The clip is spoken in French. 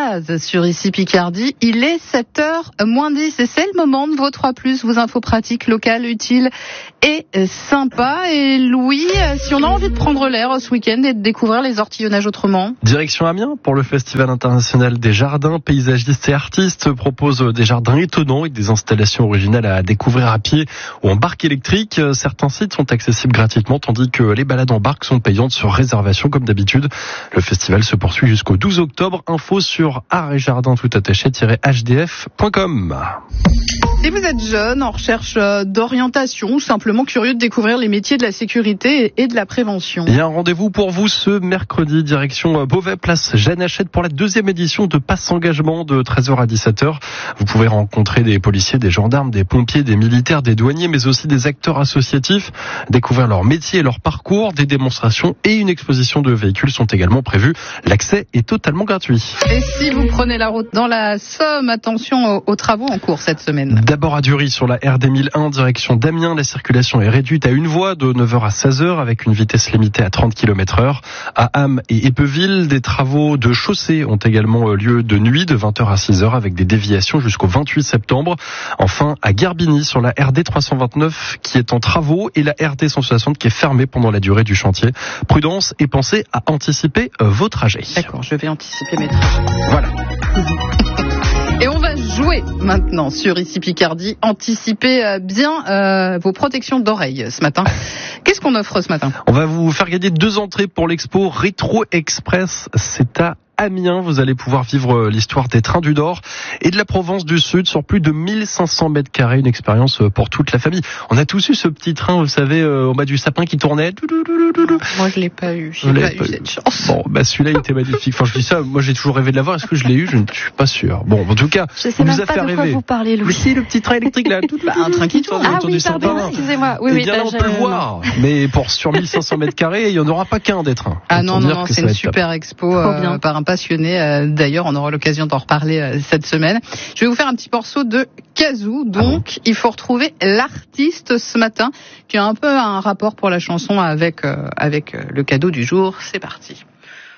jazz sur Ici Picardie. Il est 7h moins 10 et c'est le moment de vos 3+, vos infos pratiques, locales, utiles et sympas. Et Louis, si on a envie de prendre l'air ce week-end et de découvrir les ortillonnages autrement. Direction Amiens pour le Festival international des jardins. Paysagistes et artistes proposent des jardins étonnants et des installations originales à découvrir à pied ou en barque électrique. Certains sites sont accessibles gratuitement tandis que les balades en barque sont payantes sur réservation comme d'habitude. Le festival se poursuit jusqu'au 12 octobre. Info sur art et jardin tout attaché-hdf.com. Si vous êtes jeune, en recherche d'orientation ou simplement curieux de découvrir les métiers de la sécurité et de la prévention. Il y a un rendez-vous pour vous ce mercredi, direction Beauvais, place Jeanne Hachette pour la 2e édition de Passe Engagement de 13h à 17h. Vous pouvez rencontrer des policiers, des gendarmes, des pompiers, des militaires, des douaniers, mais aussi des acteurs associatifs. Découvrir leur métier et leur parcours, des démonstrations et une exposition de véhicules sont également prévues. L'accès est totalement gratuit. Et si vous prenez la route dans la Somme, attention aux travaux en cours cette semaine. D'abord à Dury sur la RD 1001 direction d'Amiens, la circulation est réduite à une voie de 9h à 16h avec une vitesse limitée à 30 km/h. À Ham et Épeville, des travaux de chaussée ont également lieu de nuit de 20h à 6h avec des déviations jusqu'au 28 septembre. Enfin à Gerbigny sur la RD 329 qui est en travaux et la RD 160 qui est fermée pendant la durée du chantier. Prudence et pensez à anticiper vos trajets. D'accord, je vais anticiper mes trajets. Voilà. Et on va jouer maintenant sur Ici Picardie. Anticipez bien vos protections d'oreilles ce matin. Qu'est-ce qu'on offre ce matin ? On va vous faire gagner 2 entrées pour l'expo Rétro Express. C'est à Amiens, vous allez pouvoir vivre l'histoire des trains du Nord et de la Provence du Sud sur plus de 1500 mètres carrés, une expérience pour toute la famille. On a tous eu ce petit train, vous savez, au bas du sapin qui tournait. Moi, je l'ai pas eu. J'ai pas eu cette chance. Bon, celui-là, il était magnifique. Enfin, je dis ça, moi, j'ai toujours rêvé de l'avoir. Est-ce que je l'ai eu ? Je ne suis pas sûr. Bon, en tout cas, on nous a fait rêver. Je sais même pas de quoi vous parlez, Louis. Mais si, le petit train électrique, là. Un train qui tourne. Ah oui, pardon, excusez-moi. Oui, bien là, on peut le voir. Mais sur 1500 mètres carrés, il n'y en aura pas qu'un des trains. Ah non, c'est une super expo par un passionné. D'ailleurs, on aura l'occasion d'en reparler cette semaine. Je vais vous faire un petit morceau de kazoo. Donc, il faut retrouver l'artiste ce matin qui a un peu un rapport pour la chanson avec le cadeau du jour. C'est parti.